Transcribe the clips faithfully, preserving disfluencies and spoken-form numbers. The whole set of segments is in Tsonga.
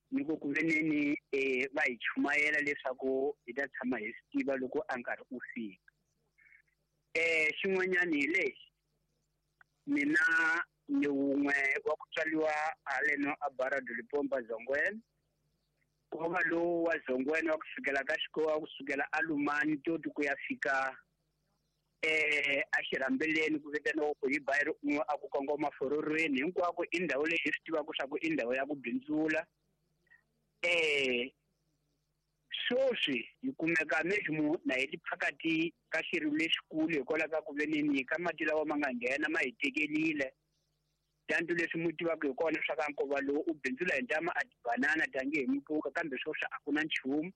ni ku ku veneni eh va hi chumayela leswaku hi ta tshama hi swi tiva loko a nkarhi u fika. Eh xin'wanyana hi lexi mina ni wun'we wa ku tswaliwa haleno a Barado Limpopo Zongwena, ko va lowu wa Zongwena wa kusukela ka xikowa kusukela a Lumani toti ku ya fika eh a xirhambeleni ku vitaniwa ku hi bayiro un'we a ku kongoma fororweni, hinkwako i ndhawu leyi hi swi tivaka swa ku i ndhawu ya ku bindzula. Eh swoswi hi kumeka mesmo na hi phakati ka xirilo lexikulu hikwalaho ka ku veneni ka mati lawa ma nga nghena ma hi tekelile. Tanto leswi mu tivaka hi kona swa ka nkova lowu u bindzula hi ntama a tibanana tangi hi mipuka, kambe swoswi a ku na nchumu.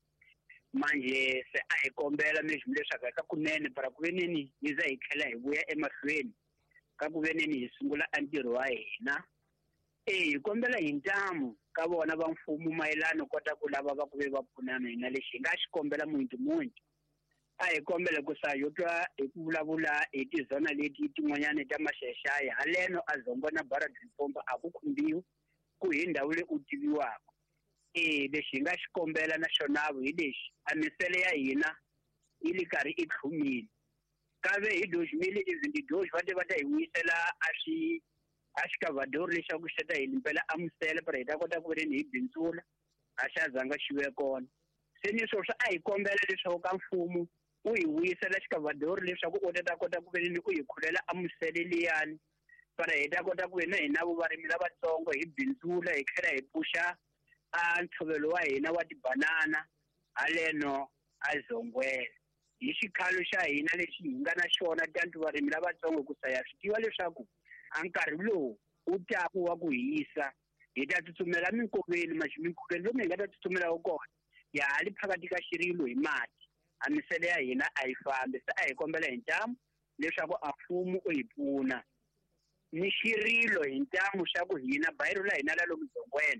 Manje se a hi kombela mesmo leswaku eka kunene para ku veneni hi za hi tlhela hi vuya emahlweni ka ku veneni hi sungula a ntirho wa hina. Eh hi kombela hi ntamu ka vona va mfumo mayelana kota ku lava va ku ve va pfunana hina lexi hi nga xi kombela muti munti. A hi kombela ku sa yo twa hi ku vulavula hi tizona leti tin'wanyana ta maxexayi haleno a Zongwena Barado Limpopo a ku khumbiwi ku hi ndhawu leyi u tiviwaka. Eh lexi hi nga xi kombela na xonavo hi lexi a misele ya hina yi li karhi i tlhumile, kave hi dojimile ivi ndi doji va te va ta hi vuyisela a swi a xikavadori leswaku xi ta hi limpela a musele para hi ta kota ku ve ni hi bindzula a xa zanga xi ve kona. Se ni sweswo a hi kombela leswaku ka mfumo u hi vuyisela xikavadori leswaku u ta kota ku ve ni u hi khulela a musele liyani para hi ta kota ku ve na hina vo varimi lavatsongo hi bindzula hi tlhela hi puxa a ntshovelo wa hina wa tibanana haleno a Zongwena. Hi xikhalo xa hina lexi hi nga na xona tanto varimi lavatsongo ku sa ya swi tiva leswaku a nkarhi lowu u taku wa ku hisa hi ta tsutsumela minkoveni maxi minkoveni lomu hi nga ta tsutsumela kona ya hali phakati ka xirilo hi mati, a misele ya hina a yi fambi. Se a hi kombela hi ntamu leswaku a mfumo u hi pfuna ni xirilo hi ntamu xa ku hina bayiro la hina la lomu Zongwena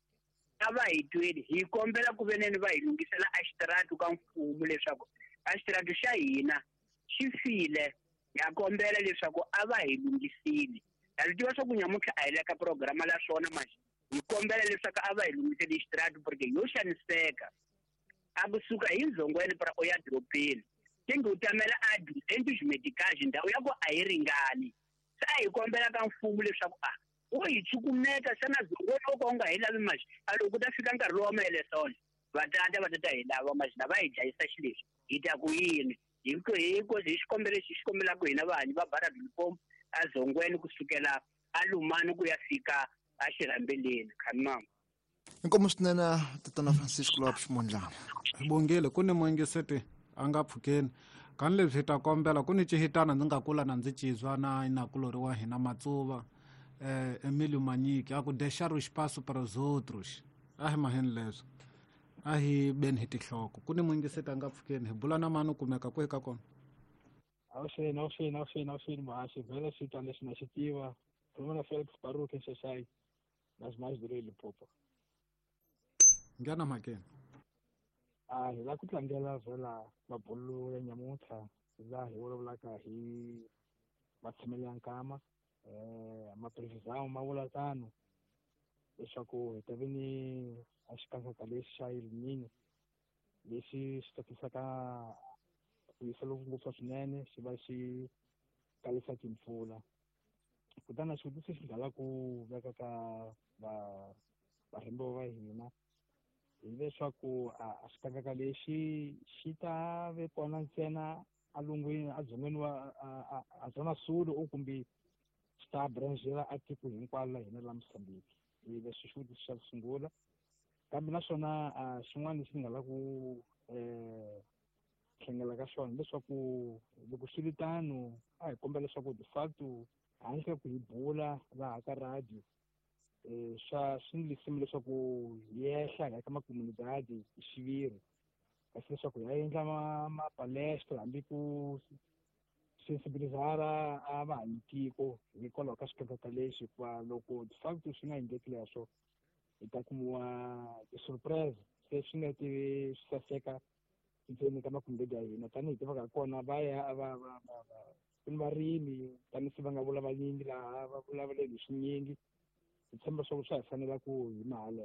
a va hi tweli. Hi kombela ku veneni va hi lungisela a xitaratu ka mfumo leswaku a xitaratu xa hina xi file, ya kombela leswaku a va hi lungisile. Ha swi tiva swa ku nyamuntlha a hi le ka programa la swona manje hi kombela leswaku a va hi lungiseli xitaratu porque yo xaniseka a kusuka hi Zongwena para u ya dorobeni tengi u tamela a duzentu ximedikaji ndhawu ya ku a yi ringani. Se a hi kombela ka mfumo leswaku a u hi chukumeta xana Zongwena loko u nga hi lavi manje a loko ku ta fika nkarhi lowu wa maelesole va tata va tata hi lava manje na va hi dlayisa xi lexi hi ta ku yini hikozi hi xikombelo lexi xi kombelaka hina vahanyi va Barado Limpopo a Zongwena kusukela a Lumani ku ya fika a xirhambeleni. Khanimama inkomo swinene tatana Francisco Lwaphi Ximondlana. Bongile ku ni muingiseti a nga pfukeni kani leswi hi ta kombela ku ni cihitana ndzi nga kula na ndzi cizwa na inakulori wa hina Matsuva eh Emilio Manyiki a ku deixar espaço para os outros a hi maheni leswo a hi beni hi tihloko ku ni muingiseti a nga pfukeni hi bula na mani u kumeka kwihi ka kona. Awusheni awusheni awusheni awusheni mahashi vhele switwa leswi na swi tiva khuluma Felix Baruch Shashai na Zimazulu Limpopo. Nghena makeni. Ah hi la ku tlangela vhela mabulu ya nyamuntlha laha hi vulavulaka hi matshamelo ya nkama eh maphikizano ma vula tano leswaku hi ta ve ni a xikangaka lexi xa Elinini lexi xi ta tisaka ku yisa loku ngopfu swinene xi va xi kalisa timpfula. Kutani xivutiso xi nga la ku veka ka va varimi va hina hileswaku a xikangaka lexi xi ta ve kona ntsena a lungwini a dzongeni wa a zona Sulu u kumbe xi ta branchela a tiko hinkwaro la hina la Mozambique. Leswi xivutiso xa ku sungula kambe naswona xin'wana lexi nga la ku um tlhengela ka xona leswaku loko swi vitano a hi kombela leswaku de facto handle ka ku hi bula laha ka radio um swa swi ni lisimi leswaku hi yehla hi ya ka makomunidadi hi xiviri kasi leswaku hi ya endla mapalestra hambi ku sensibilizara a vaakatiko hikwalaho ka xikangaka lexi hikuva loko de facto swi nga endleki leswo hi ta kumiwa ti-surprise se swi nga tivi swi saseka ndzeni ka makomunidadi ya hina tanihi hi tivaka kona va ya va va va ku ni varimi tanihi se va nga vulavanyingi laha va vulavuleni hi swinyingi hi tshemba swa ku swa hi fanela ku hi mahala